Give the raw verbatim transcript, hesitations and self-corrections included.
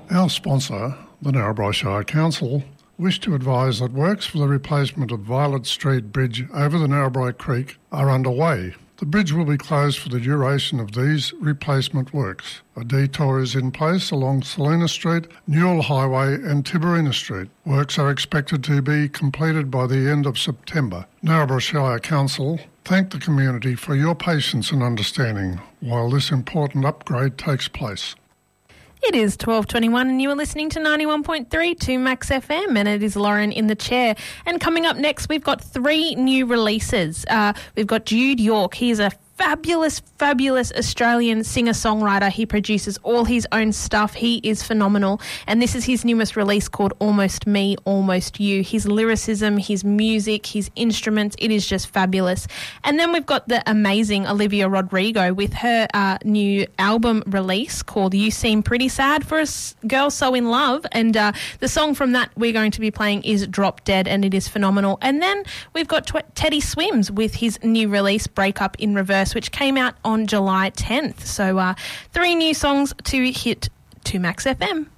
Our sponsor, the Narrabri Shire Council, wish to advise that works for the replacement of Violet Street Bridge over the Narrabri Creek are underway. The bridge will be closed for the duration of these replacement works. A detour is in place along Salina Street, Newell Highway and Tiberina Street. Works are expected to be completed by the end of September. Narrabri Shire Council thank the community for your patience and understanding while this important upgrade takes place. It is twelve twenty-one and you are listening to ninety-one point three to Max F M, and it is Lauren in the chair. And coming up next, we've got three new releases. Uh, we've got Jude York. He's a fabulous, fabulous Australian singer-songwriter. He produces all his own stuff. He is phenomenal. And this is his newest release called Almost Me, Almost You. His lyricism, his music, his instruments, it is just fabulous. And then we've got the amazing Olivia Rodrigo with her uh, new album release called You Seem Pretty Sad for a Girl So In Love. And uh, the song from that we're going to be playing is Drop Dead, and it is phenomenal. And then we've got Tw- Teddy Swims with his new release, Break Up in Reverse, which came out on July tenth. So uh, three new songs to hit to Max F M.